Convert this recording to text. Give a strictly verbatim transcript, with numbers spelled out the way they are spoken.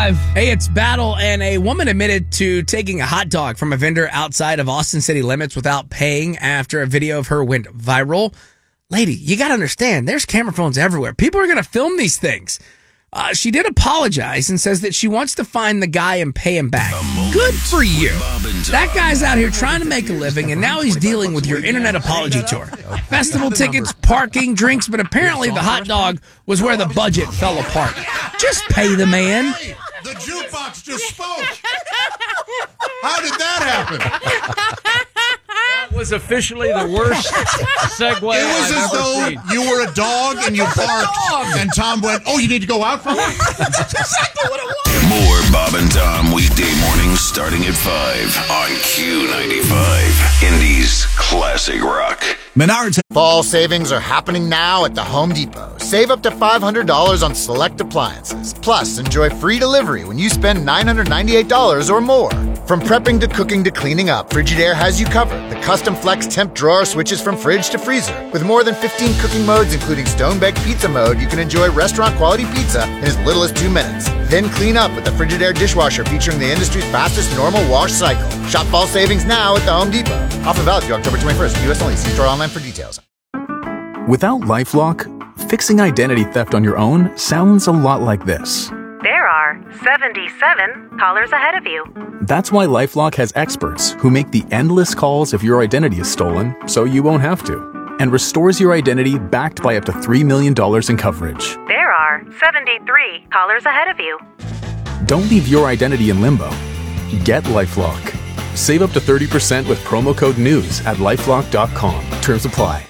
five. Hey, it's Battle, and a woman admitted to taking a hot dog from a vendor outside of Austin city limits without paying after a video of her went viral. Lady, you got to understand, there's camera phones everywhere. People are going to film these things. Uh, she did apologize and says that she wants to find the guy and pay him back. Good for you. That guy's out here trying to make a living, and now he's dealing with your internet apology tour. Festival tickets, parking, drinks, but apparently the hot dog was where the budget fell apart. Just pay the man. Hey, the jukebox just spoke. How did that happen? That was officially the worst segue It was I've as ever though seen. you were a dog and you barked, and Tom went, "Oh, you need to go out for one?" That's exactly what it was. More Bob and Tom weekday mornings starting at five on Q ninety-five, Indy's classic rock. Menards. Fall savings are happening now at the Home Depot. Save up to five hundred dollars on select appliances. Plus, enjoy free delivery when you spend nine hundred ninety-eight dollars or more. From prepping to cooking to cleaning up, Frigidaire has you covered. The custom flex temp drawer switches from fridge to freezer. With more than fifteen cooking modes, including stone-baked pizza mode, you can enjoy restaurant-quality pizza in as little as two minutes. Then clean up with the Frigidaire dishwasher featuring the industry's fastest normal wash cycle. Shop fall savings now at the Home Depot. Offer valid through October twenty-first. U S only. See store online for details. Without LifeLock, fixing identity theft on your own sounds a lot like this. There are seventy-seven callers ahead of you. That's why LifeLock has experts who make the endless calls if your identity is stolen, so you won't have to, and restores your identity backed by up to three million dollars in coverage. There are seventy-three callers ahead of you. Don't leave your identity in limbo. Get LifeLock. Save up to thirty percent with promo code NEWS at lifelock dot com. Terms apply.